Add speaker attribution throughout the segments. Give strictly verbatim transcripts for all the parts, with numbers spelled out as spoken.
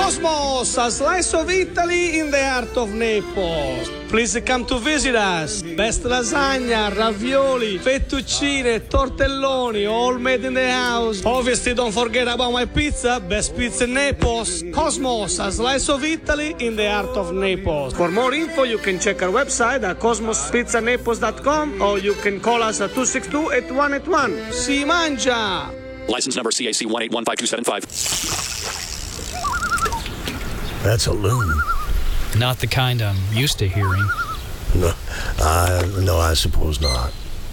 Speaker 1: Cosmos, a slice of Italy in the heart of Naples. Please come to visit us. Best lasagna, ravioli, fettuccine, tortelloni, all made in the house. Obviously, don't forget about my pizza. Best pizza in Naples. Cosmos, a slice of Italy in the heart of Naples. For more info, you can check our website at cosmos pizza naples dot com or you can call us at two six two, eight one eight one. Si mangia!
Speaker 2: License number C A C one eight one five two seven five.
Speaker 3: That's a loon.
Speaker 4: Not the kind I'm used to hearing.
Speaker 3: No, uh, no, I suppose not.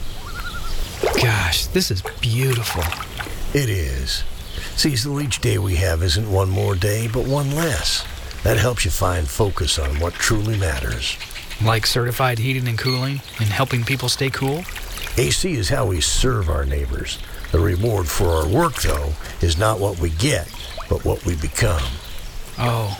Speaker 4: Gosh, this is beautiful.
Speaker 3: It is. Cecil, each day we have isn't one more day, but one less. That helps you find focus on what truly matters.
Speaker 4: Like certified heating and cooling and helping people stay cool?
Speaker 3: A C is how we serve our neighbors. The reward for our work, though, is not what we get, but what we become.
Speaker 4: Oh.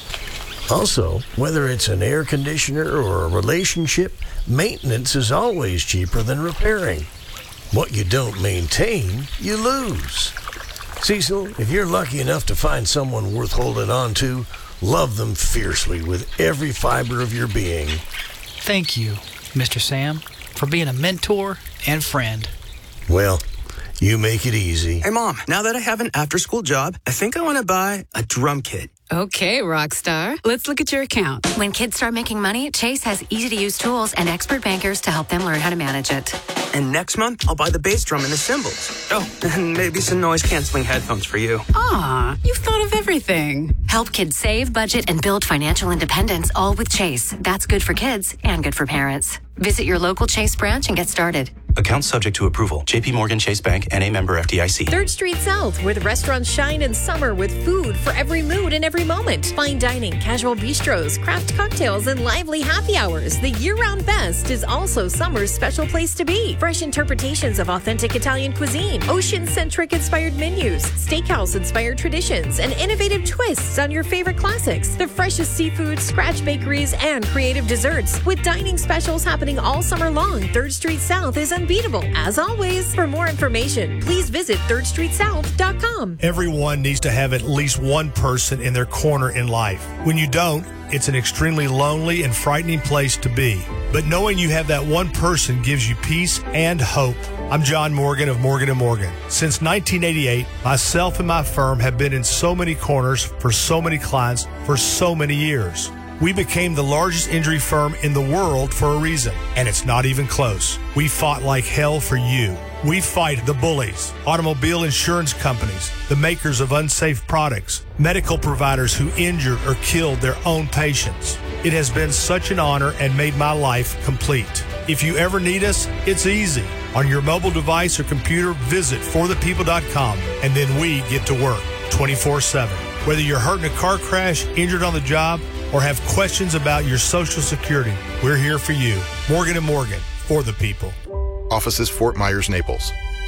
Speaker 3: Also, whether it's an air conditioner or a relationship, maintenance is always cheaper than repairing. What you don't maintain, you lose. Cecil, if you're lucky enough to find someone worth holding on to, love them fiercely with every fiber of your being.
Speaker 4: Thank you, Mister Sam, for being a mentor and friend.
Speaker 3: Well, you make it easy.
Speaker 5: Hey, Mom, now that I have an after-school job, I think I want to buy a drum kit.
Speaker 6: Okay, Rockstar. Let's look at your account.
Speaker 7: When kids start making money, Chase has easy-to-use tools and expert bankers to help them learn how to manage it.
Speaker 5: And next month, I'll buy the bass drum and the cymbals. Oh, and maybe some noise-canceling headphones for you.
Speaker 6: Aw, you've thought of everything.
Speaker 7: Help kids save, budget, and build financial independence, all with Chase. That's good for kids and good for parents. Visit your local Chase branch and get started.
Speaker 8: Account subject to approval. J P Morgan Chase Bank and a member F D I C.
Speaker 9: third Street South, where the restaurants shine in summer with food for every mood and every moment. Fine dining, casual bistros, craft cocktails, and lively happy hours. The year-round best is also summer's special place to be. Fresh interpretations of authentic Italian cuisine, ocean-centric inspired menus, steakhouse-inspired traditions, and innovative twists on your favorite classics. The freshest seafood, scratch bakeries, and creative desserts. With dining specials happening all summer long, third Street South is unbeatable. As always, for more information, please visit third street south dot com.
Speaker 10: Everyone needs to have at least one person in their corner in life. When you don't, it's an extremely lonely and frightening place to be. But knowing you have that one person gives you peace and hope. I'm John Morgan of Morgan and Morgan. Since nineteen eighty-eight, myself and my firm have been in so many corners for so many clients for so many years. We became the largest injury firm in the world for a reason, and it's not even close. We fought like hell for you. We fight the bullies, automobile insurance companies, the makers of unsafe products, medical providers who injured or killed their own patients. It has been such an honor and made my life complete. If you ever need us, it's easy. On your mobile device or computer, visit for the people dot com, and then we get to work twenty-four seven. Whether you're hurt in a car crash, injured on the job, or have questions about your Social Security, we're here for you. Morgan and Morgan, for the people.
Speaker 11: Offices Fort Myers, Naples.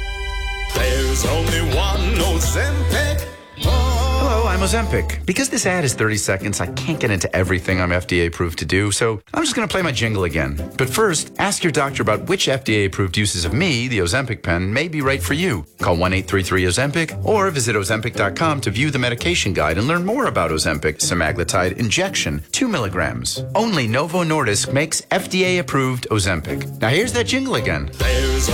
Speaker 12: There's only one Ozempic.
Speaker 13: Hello, I'm Ozempic. Because this ad is thirty seconds, I can't get into everything I'm F D A approved to do, so I'm just going to play my jingle again. But first, ask your doctor about which F D A approved uses of me, the Ozempic pen, may be right for you. Call one eight three three Ozempic or visit ozempic dot com to view the medication guide and learn more about Ozempic semaglutide injection, two milligrams. Only Novo Nordisk makes F D A approved Ozempic. Now here's that jingle again.
Speaker 12: There's